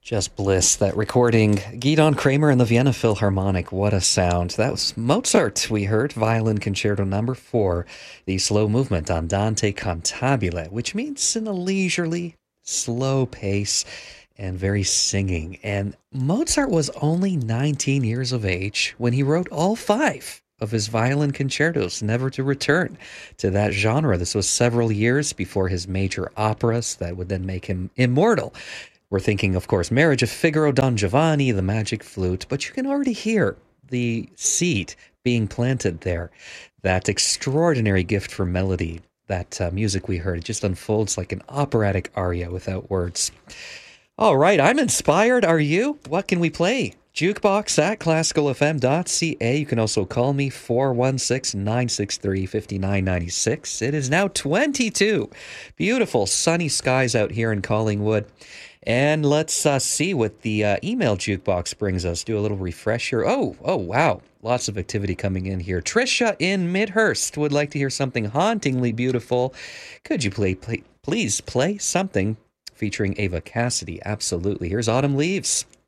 Just bliss, that recording. Gidon Kramer and the Vienna Philharmonic, what a sound. That was Mozart, we heard, Violin Concerto number 4, the slow movement Andante cantabile, which means in a leisurely, slow pace and very singing. And Mozart was only 19 years of age when he wrote all 5 of his violin concertos, never to return to that genre. This was several years before his major operas that would then make him immortal. We're thinking, of course, Marriage of Figaro, Don Giovanni, The Magic Flute, but you can already hear the seed being planted there. That extraordinary gift for melody, that music we heard, it just unfolds like an operatic aria without words. All right, I'm inspired. Are you? What can we play? Jukebox at classicalfm.ca. You can also call me 416-963-5996. It is now 22. Beautiful sunny skies out here in Collingwood. And let's see what the email jukebox brings us. Do a little refresher. Oh, wow. Lots of activity coming in here. Trisha in Midhurst would like to hear something hauntingly beautiful. Could you please play something featuring Ava Cassidy? Absolutely. Here's Autumn Leaves.